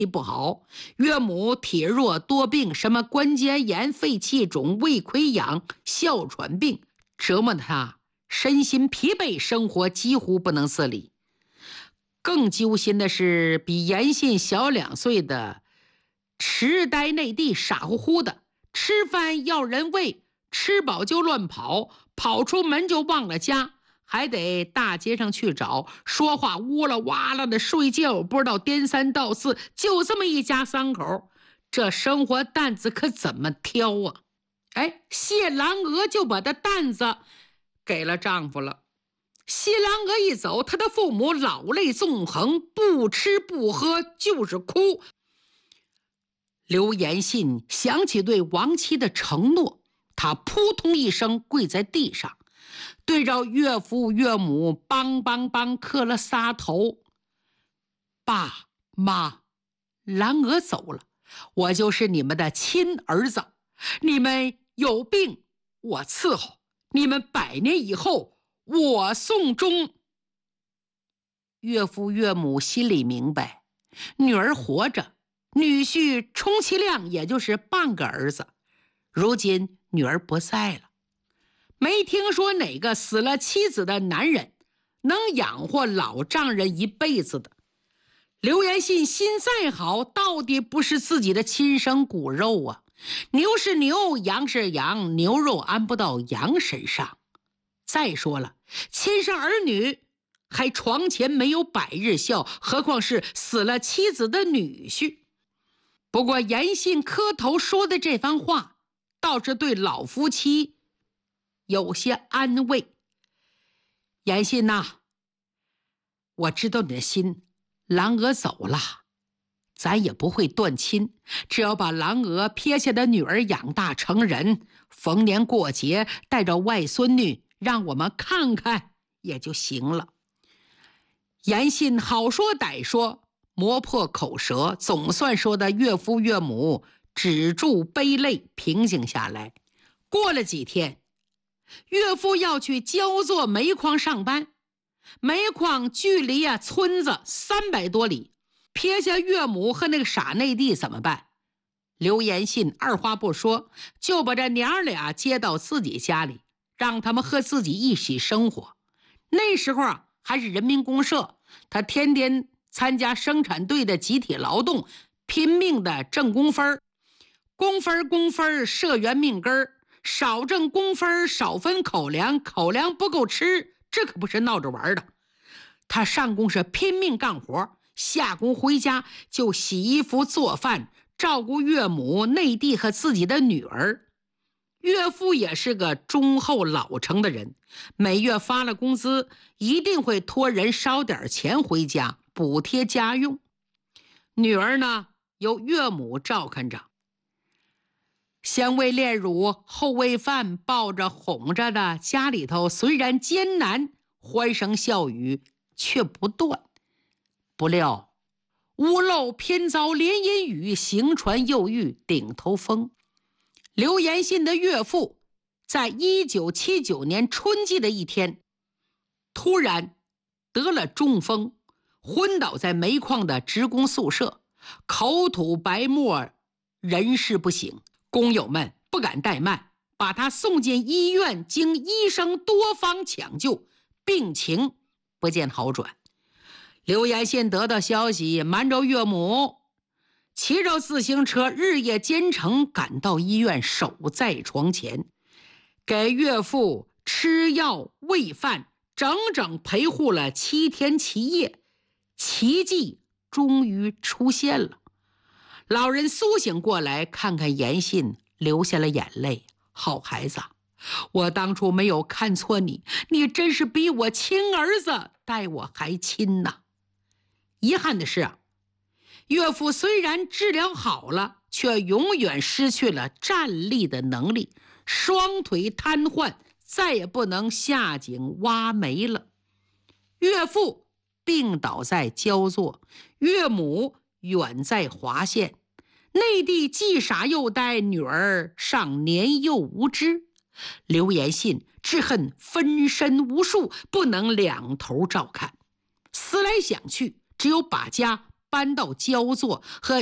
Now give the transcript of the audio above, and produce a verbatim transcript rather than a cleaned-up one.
不好，岳母体弱多病，什么关节炎、肺气肿、胃溃疡、哮喘病，折磨他身心疲惫，生活几乎不能自理。更揪心的是，比严信小两岁的痴呆内地，傻乎乎的，吃饭要人喂，吃饱就乱跑，跑出门就忘了家，还得大街上去找，说话呜啦哇啦的，睡觉不知道颠三倒四，就这么一家三口，这生活担子可怎么挑啊？哎，谢兰娥就把这担子给了丈夫了。谢兰娥一走，她的父母老泪纵横，不吃不喝就是哭。刘延信想起对亡妻的承诺，他扑通一声跪在地上，对着岳父岳母梆梆梆磕了仨头。爸妈，兰娥走了，我就是你们的亲儿子，你们有病我伺候，你们百年以后我送终。岳父岳母心里明白，女儿活着，女婿充其量也就是半个儿子，如今女儿不在了，没听说哪个死了妻子的男人能养活老丈人一辈子的。刘延信心再好，到底不是自己的亲生骨肉啊！牛是牛，羊是羊，牛肉安不到羊身上。再说了，亲生儿女还床前没有百日笑，何况是死了妻子的女婿。不过严信磕头说的这番话，倒是对老夫妻有些安慰。严信呐、啊，我知道你的心，兰娥走了，咱也不会断亲，只要把兰娥撇下的女儿养大成人，逢年过节带着外孙女让我们看看也就行了。严信好说歹说，磨破口舌，总算说的岳父岳母止住悲泪，平静下来。过了几天，岳父要去焦作煤矿上班，煤矿距离啊村子三百多里，撇下岳母和那个傻内弟怎么办？刘延信二话不说，就把这娘俩接到自己家里，让他们和自己一起生活。那时候啊，还是人民公社，他天天参加生产队的集体劳动，拼命的挣工分，工分工分，社员命根，少挣工分少分口粮，口粮不够吃，这可不是闹着玩的。他上工是拼命干活，下工回家就洗衣服做饭，照顾岳母内弟和自己的女儿。岳父也是个忠厚老成的人，每月发了工资，一定会托人捎点钱回家补贴家用。女儿呢，由岳母照看着，先喂炼乳，后喂饭，抱着哄着的，家里头虽然艰难，欢声笑语却不断。不料屋漏偏遭连阴雨，行船又遇顶头风。刘延信的岳父在一九七九年春季的一天，突然得了中风，昏倒在煤矿的职工宿舍，口吐白沫，人事不省。工友们不敢怠慢，把他送进医院，经医生多方抢救，病情不见好转。刘延信得到消息，瞒着岳母，骑着自行车日夜兼程赶到医院，守在床前，给岳父吃药喂饭，整整陪护了七天七夜。奇迹终于出现了。老人苏醒过来，看看严信，流下了眼泪。好孩子，我当初没有看错你，你真是比我亲儿子待我还亲呐。遗憾的是啊，岳父虽然治疗好了，却永远失去了站立的能力，双腿瘫痪，再也不能下井挖煤了。岳父病倒在焦作，岳母远在华县，内地既傻又呆，女儿尚年幼无知。刘延信只恨分身无术，不能两头照看，思来想去，只有把家搬到焦作和